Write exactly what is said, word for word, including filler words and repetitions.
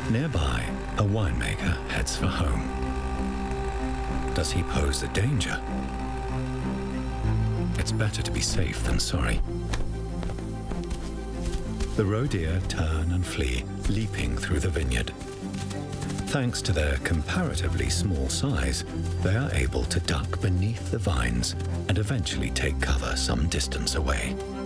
Nearby, a winemaker heads for home. Does he pose a danger? It's better to be safe than sorry. The roe deer turn and flee, leaping through the vineyard. Thanks to their comparatively small size, they are able to duck beneath the vines and eventually take cover some distance away.